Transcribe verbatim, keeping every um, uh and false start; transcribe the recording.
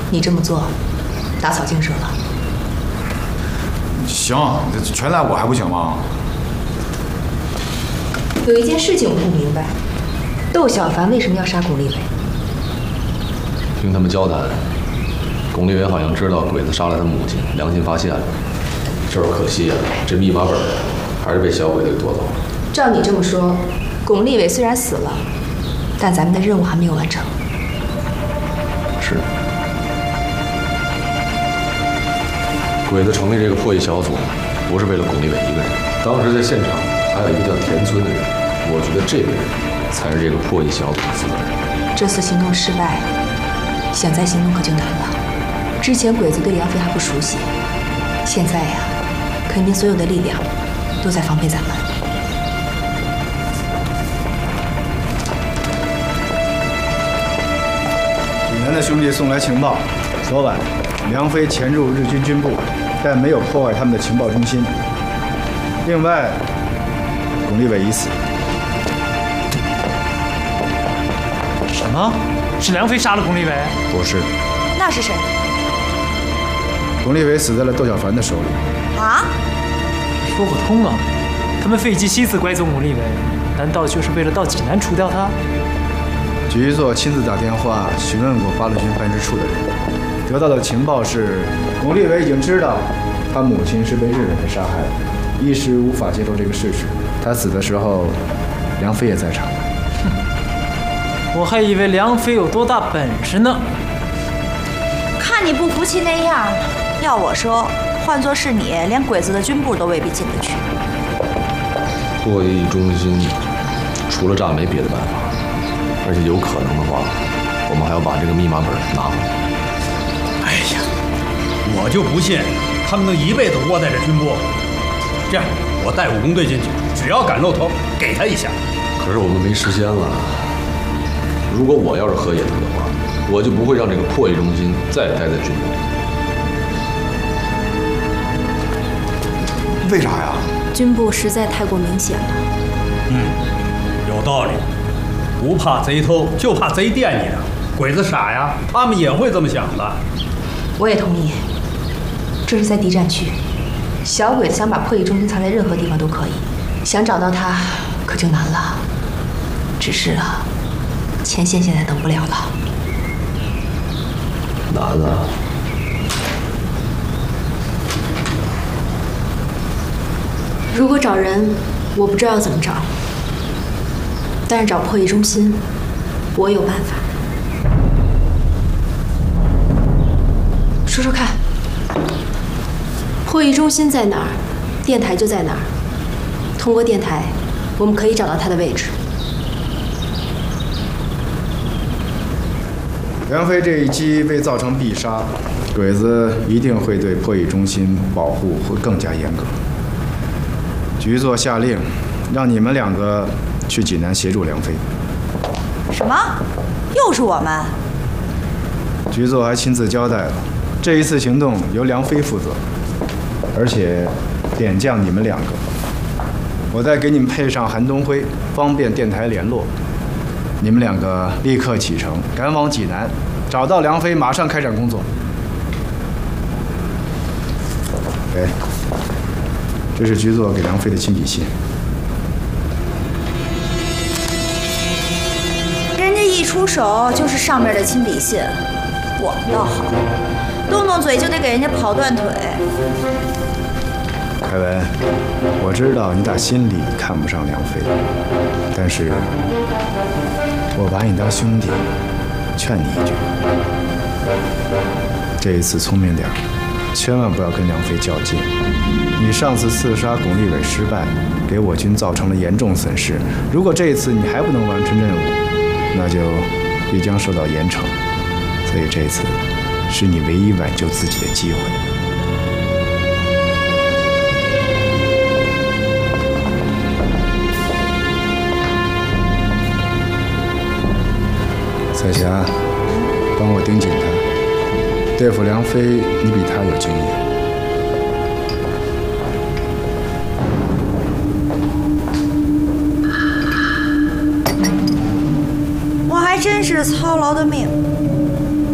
你这么做，打草惊蛇了。 行，这全赖我还不行吗？ 有一件事情我不明白，窦小凡为什么要杀巩立伟？ 听他们交谈，巩立伟好像知道鬼子杀了他母亲，良心发现了。就是可惜啊，这密码本还是被小鬼子给夺走了。 照你这么说，巩立伟虽然死了，但咱们的任务还没有完成。 是。鬼子成立这个破译小组，不是为了巩立伟一个人。当时在现场还有一个叫田村的人，我觉得这个人才是这个破译小组的负责人。 这次行动失败，想再行动可就难了。之前鬼子对梁飞还不熟悉，现在呀，肯定所有的力量都在防备咱们。 济南的兄弟送来情报，昨晚梁飞潜入日军军部，但没有破坏他们的情报中心。另外，巩立伟已死。 什么？是梁飞杀了巩立伟？ 不是。 那是谁？ 巩立伟死在了窦小凡的手里。 啊？ 说不通啊！他们费尽心思拐走巩立伟，难道就是为了到济南除掉他？ 局座亲自打电话询问过八路军办事处的人，得到的情报是，巩立伟已经知道他母亲是被日本人杀害的，一时无法接受这个事实。他死的时候，梁飞也在场。 哼，我还以为梁飞有多大本事呢。 看你不服气那样，要我说，换作是你，连鬼子的军部都未必进得去。 破译中心除了炸没别的办法。而且有可能的话，我们还要把这个密码本拿回来。 哎呀，我就不信他们能一辈子窝在这军部。这样，我带武工队进去，只要敢露头，给他一下。 可是我们没时间了。如果我要是河野图的话，我就不会让这个破译中心再待在军部。 为啥呀？ 军部实在太过明显了。 嗯，有道理。不怕贼偷，就怕贼惦记着。鬼子傻呀，他们也会这么想的。 我也同意。这是在敌占区，小鬼子想把破译中心藏在任何地方都可以，想找到他可就难了。只是啊，前线现在等不了了。 难啊！ 如果找人，我不知道怎么找。但是找破译中心，我有办法。说说看，破译中心在哪儿，电台就在哪儿。通过电台，我们可以找到它的位置。 梁飞这一击被造成必杀，鬼子一定会对破译中心保护会更加严格。局座下令，让你们两个去济南协助梁飞。 什么？又是我们？ 局座还亲自交代了，这一次行动由梁飞负责，而且点将你们两个。我再给你们配上韩东辉，方便电台联络。你们两个立刻启程，赶往济南，找到梁飞，马上开展工作。哎，这是局座给梁飞的亲笔信。 人家一出手就是上面的亲笔信，我们倒好，动动嘴就得给人家跑断腿。 凯文，我知道你打心里看不上梁飞，但是我把你当兄弟，劝你一句，这一次聪明点，千万不要跟梁飞较劲。你上次刺杀巩立伟失败，给我军造成了严重损失。如果这一次你还不能完成任务，那就必将受到严惩。所以这一次是你唯一挽救自己的机会。彩霞，帮我盯紧他。对付梁飞，你比他有经验。 我还真是操劳的命。